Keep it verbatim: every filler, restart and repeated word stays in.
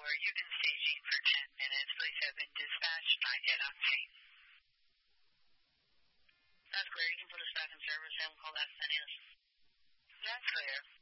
tower. You've been staging for ten minutes. Police have been dispatched, not yet on scene. That's clear. You can put us back in service and we'll call that N S. That's clear.